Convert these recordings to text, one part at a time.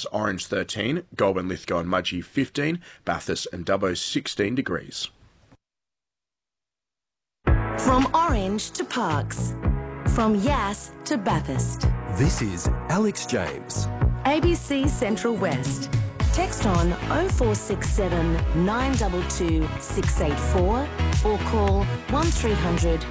It's Orange 13, Goulburn, Lithgow and Mudgee 15, Bathurst and Dubbo 16 degrees. From Orange to Parkes. From Yass to Bathurst. This is Alex James. ABC Central West. Text on 0467 922 684 or call 1300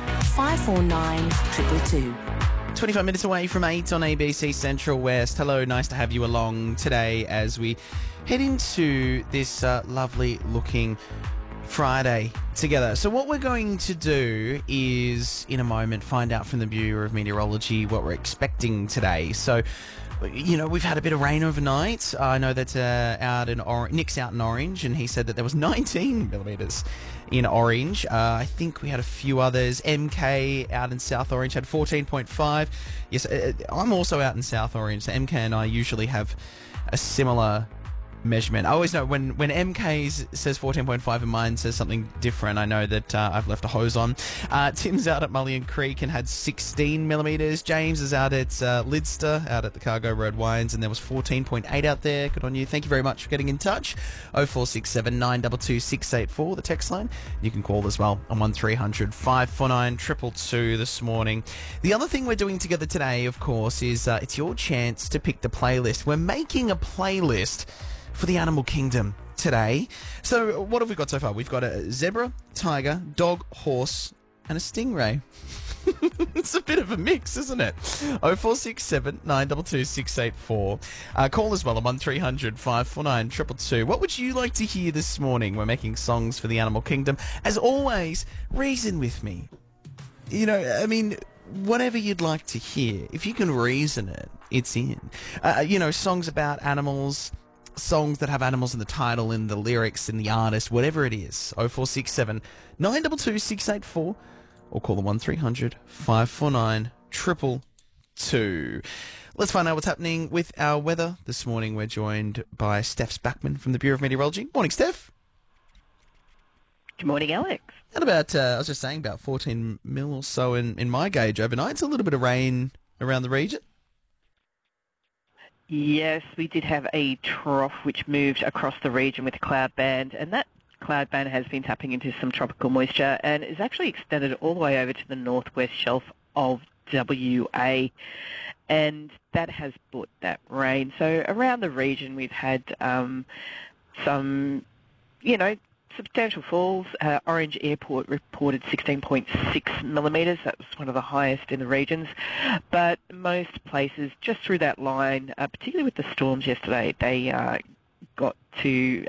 549 222. 25 minutes away from 8 on ABC Central West. Hello, nice to have you along today as we head into this lovely looking Friday together. So what we're going to do is, in a moment, find out from the Bureau of Meteorology what we're expecting today. So, you know, we've had a bit of rain overnight. I know that Nick's out in Orange, and he said that there was 19 millimetres in Orange. I think we had a few others. MK out in South Orange had 14.5. Yes, I'm also out in South Orange. So MK and I usually have a similar measurement. I always know when MK says 14.5 and mine says something different, I know that I've left a hose on. Tim's out at Mullion Creek and had 16 millimetres. James is out at Lidster, out at the Cargo Road Wines, and there was 14.8 out there. Good on you. Thank you very much for getting in touch. 0467 922 684, the text line. You can call as well on 1300 549 222 this morning. The other thing we're doing together today, of course, is it's your chance to pick the playlist. We're making a playlist for the animal kingdom today. So what have we got so far? We've got a zebra, tiger, dog, horse, and a stingray. It's a bit of a mix, isn't it? 0467 922 684. Call as well on 1300 549 222. What would you like to hear this morning? We're making songs for the animal kingdom. As always, reason with me. You know, I mean, whatever you'd like to hear, if you can reason it, it's in. You know, songs about animals, songs that have animals in the title, in the lyrics, in the artist, whatever it is. 0467 922 684 or call the 1300 549 222. Let's find out what's happening with our weather. This morning we're joined by Steph Spackman from the Bureau of Meteorology. Morning, Steph. Good morning, Alex. And about, I was just saying, about 14 mil or so in my gauge overnight. It's a little bit of rain around the region. Yes, we did have a trough which moved across the region with a cloud band, and that cloud band has been tapping into some tropical moisture and is actually extended all the way over to the northwest shelf of WA, and that has brought that rain. So around the region we've had some, substantial falls. Orange Airport reported 16.6 millimetres. That was one of the highest in the regions. But most places just through that line, particularly with the storms yesterday, they got to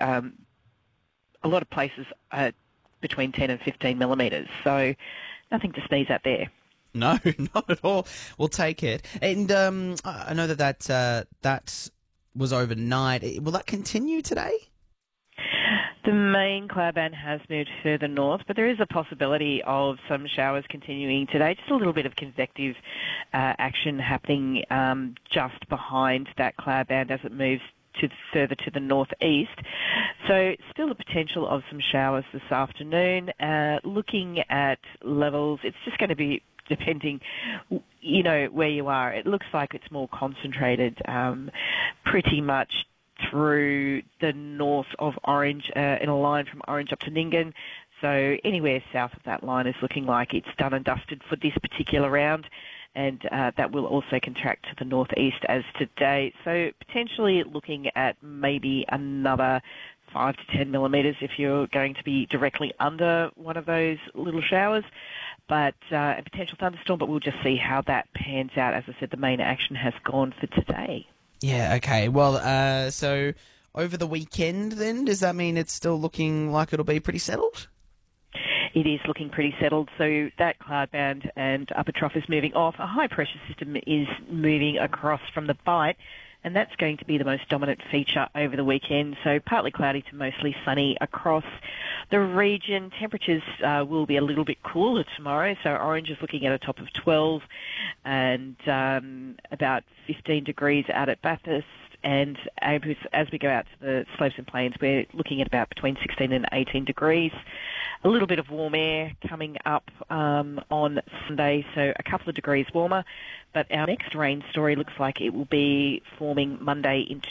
a lot of places between 10 and 15 millimetres. So nothing to sneeze at there. No, not at all. We'll take it. And I know that was overnight. Will that continue today? The main cloud band has moved further north, but there is a possibility of some showers continuing today. Just a little bit of convective action happening just behind that cloud band as it moves further to the northeast. So still the potential of some showers this afternoon. Looking at levels, it's just going to be depending, where you are. It looks like it's more concentrated pretty much through the north of Orange, in a line from Orange up to Nyngan. So anywhere south of that line is looking like it's done and dusted for this particular round, and that will also contract to the northeast as today. So potentially looking at maybe another 5 to 10 millimetres if you're going to be directly under one of those little showers, but a potential thunderstorm, but we'll just see how that pans out. As I said, the main action has gone for today. Yeah, okay. Well, so over the weekend then, does that mean it's still looking like it'll be pretty settled? It is looking pretty settled. So that cloud band and upper trough is moving off. A high pressure system is moving across from the Bight, and that's going to be the most dominant feature over the weekend. So partly cloudy to mostly sunny across the region. Temperatures will be a little bit cooler tomorrow. So Orange is looking at a top of 12 and about 15 degrees out at Bathurst. And as we go out to the slopes and plains, we're looking at about between 16 and 18 degrees. A little bit of warm air coming up on Sunday, so a couple of degrees warmer. But our next rain story looks like it will be forming Monday into